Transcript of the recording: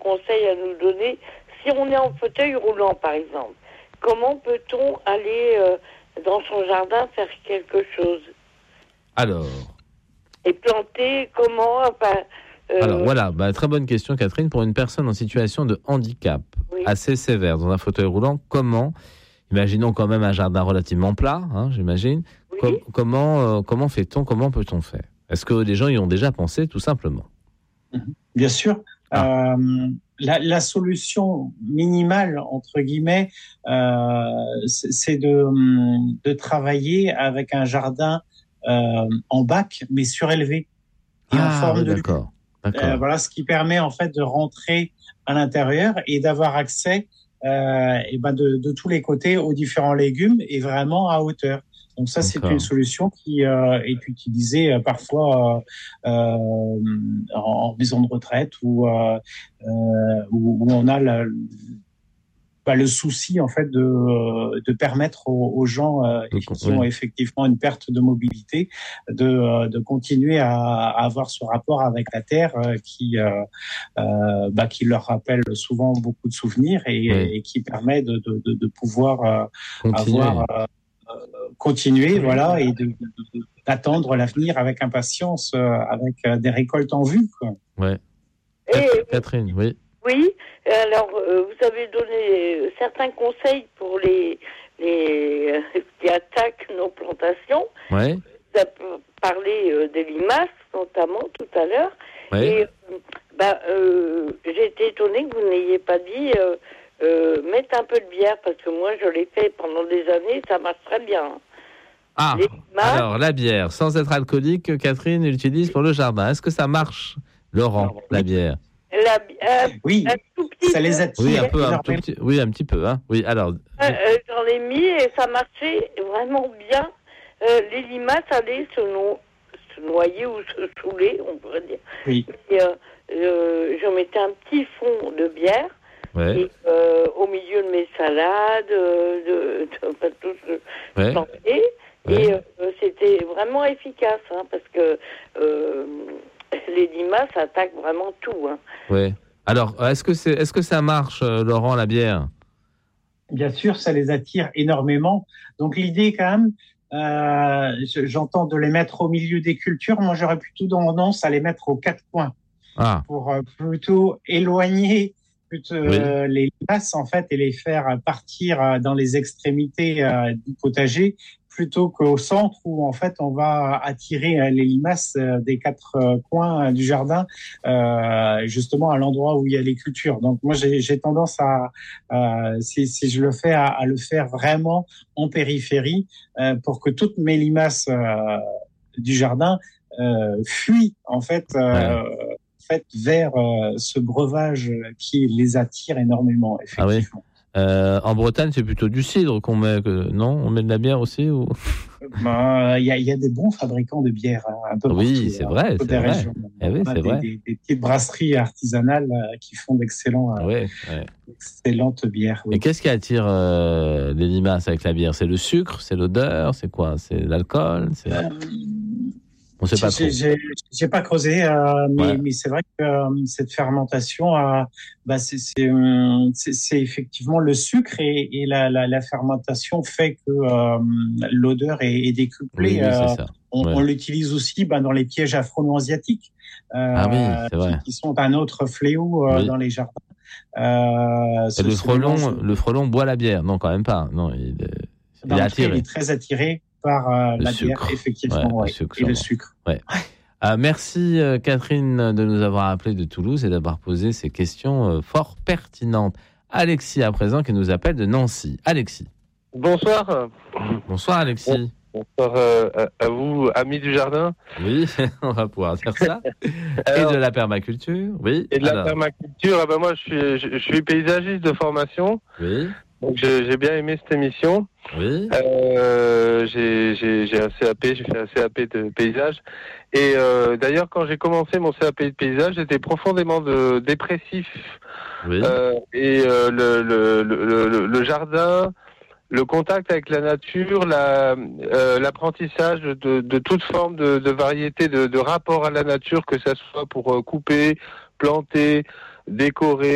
conseils à nous donner. Si on est en fauteuil roulant, par exemple, comment peut-on aller dans son jardin faire quelque chose? Alors. Et planter, comment Alors voilà, très bonne question Catherine. Pour une personne en situation de handicap assez sévère dans un fauteuil roulant, comment, imaginons quand même un jardin relativement plat, j'imagine, comment fait-on, comment peut-on faire? Est-ce que les gens y ont déjà pensé tout simplement? Bien sûr. La solution minimale, entre guillemets, c'est de travailler avec un jardin en bac, mais surélevé et en forme de d'accord. Voilà, ce qui permet en fait de rentrer à l'intérieur et d'avoir accès de tous les côtés aux différents légumes et vraiment à hauteur. Donc ça, c'est une solution qui est utilisée parfois en maison de retraite où on a le souci en fait de permettre aux gens qui ont effectivement une perte de mobilité de continuer à avoir ce rapport avec la terre qui leur rappelle souvent beaucoup de souvenirs et qui permet de pouvoir continuer voilà et d'attendre l'avenir avec impatience avec des récoltes en vue quoi. Ouais. Catherine, oui. Oui, alors vous avez donné certains conseils pour les qui attaquent nos plantations. Ouais. Vous avez parlé des limaces, notamment, tout à l'heure. Ouais. Et j'ai été étonnée que vous n'ayez pas dit mettre un peu de bière, parce que moi, je l'ai fait pendant des années, ça marche très bien. Alors la bière, sans être alcoolique, Catherine l'utilise pour le jardin. Est-ce que ça marche, Laurent, la bière? Oui, ça les attire. Oui, un petit peu. Hein. Oui, alors. J'en ai mis et ça marchait vraiment bien. Les limaces allaient se noyer ou se saouler, on pourrait dire. Oui. Et, je mettais un petit fond de bière et, au milieu de mes salades, tout ce que plantais. Et c'était vraiment efficace, parce que les limaces attaquent vraiment tout. Oui. Alors, est-ce que ça marche, Laurent, la bière? Bien sûr, ça les attire énormément. Donc l'idée, quand même, j'entends de les mettre au milieu des cultures. Moi, j'aurais plutôt tendance à les mettre aux quatre coins pour plutôt éloigner les limaces en fait et les faire partir dans les extrémités du potager, plutôt qu'au centre où en fait on va attirer les limaces des quatre coins du jardin, justement à l'endroit où il y a les cultures. Donc moi j'ai tendance si je le fais à le faire vraiment en périphérie pour que toutes mes limaces du jardin fuient en fait. Vers ce breuvage qui les attire énormément, effectivement. En Bretagne, c'est plutôt du cidre qu'on met, non? On met de la bière aussi ou... Il y a des bons fabricants de bière un peu partout. Oui, c'est vrai. C'est vrai. C'est vrai. Des petites brasseries artisanales qui font d'excellentes bières. Oui. Et qu'est-ce qui attire les limaces avec la bière? C'est le sucre? C'est l'odeur? C'est quoi? C'est l'alcool? On sait pas trop. J'ai pas creusé, mais c'est vrai que cette fermentation, c'est effectivement le sucre et la fermentation fait que l'odeur est décuplée. Oui, c'est ça. On l'utilise aussi dans les pièges afro-asiatiques, c'est vrai. qui sont un autre fléau dans les jardins. Le frelon boit la bière? Non, quand même pas. Non, il est très attiré par la bière, effectivement, le sucre. Ouais. Merci Catherine de nous avoir appelé de Toulouse et d'avoir posé ces questions fort pertinentes. Alexis à présent qui nous appelle de Nancy. Alexis. Bonsoir. Bonsoir Alexis. Bonsoir à vous, amis du jardin. Oui, on va pouvoir dire ça. Et de la permaculture. Oui. Et de la permaculture. Moi, je suis paysagiste de formation. Oui. Donc j'ai bien aimé cette émission. Oui. J'ai un CAP, j'ai fait un CAP de paysage. Et d'ailleurs, quand j'ai commencé mon CAP de paysage, j'étais profondément dépressif. Oui. Et le jardin, le contact avec la nature, l'apprentissage de toute forme de variété de rapport à la nature, que ça soit pour couper, planter, décorer,